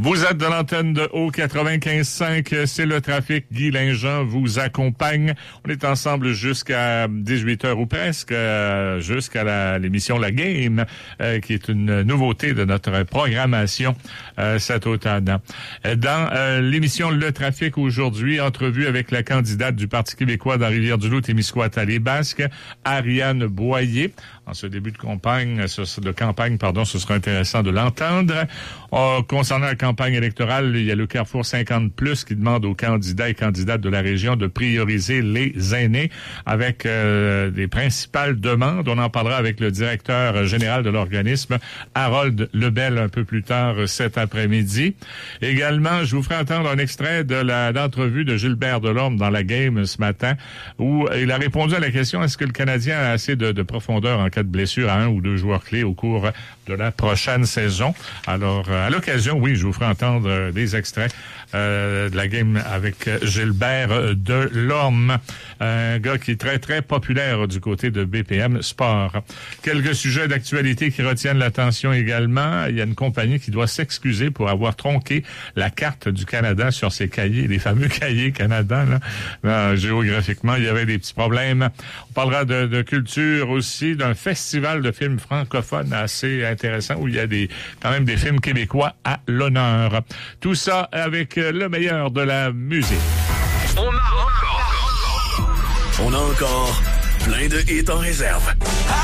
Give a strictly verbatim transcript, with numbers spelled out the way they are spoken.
Vous êtes de l'antenne de Haut quatre-vingt-quinze cinq, c'est le trafic. Guy Linjean vous accompagne. On est ensemble jusqu'à dix-huit heures ou presque, euh, jusqu'à la, l'émission La Game, euh, qui est une nouveauté de notre programmation euh, cet automne. Dans euh, l'émission Le Trafic aujourd'hui, entrevue avec la candidate du Parti québécois dans Rivière-du-Loup, Témiscouata-les-Basques, Ariane Boyer. En ce début de campagne, ce, de campagne, pardon, ce sera intéressant de l'entendre. Euh, concernant la campagne électorale, il y a le Carrefour cinquante plus qui demande aux candidats et candidates de la région de prioriser les aînés avec euh, les principales demandes. On en parlera avec le directeur général de l'organisme, Harold Lebel, un peu plus tard cet après-midi. Également, je vous ferai entendre un extrait de la d'entrevue de Gilbert Delorme dans La Game ce matin, où il a répondu à la question: est-ce que le Canadien a assez de, de profondeur en cas de blessure à un ou deux joueurs clés au cours de la prochaine saison? Alors, à l'occasion, oui, je vous ferai entendre des extraits euh, de La Game avec Gilbert Delorme, un gars qui est très, très populaire du côté de B P M Sport. Quelques sujets d'actualité qui retiennent l'attention également. Il y a une compagnie qui doit s'excuser pour avoir tronqué la carte du Canada sur ses cahiers, les fameux cahiers Canada. Là. Là, géographiquement, il y avait des petits problèmes. On parlera de, de culture aussi, d'un festival de films francophones assez intéressant où il y a des quand même des films québécois à l'honneur. Tout ça avec le meilleur de la musique. On a encore, on a encore plein de hits en réserve.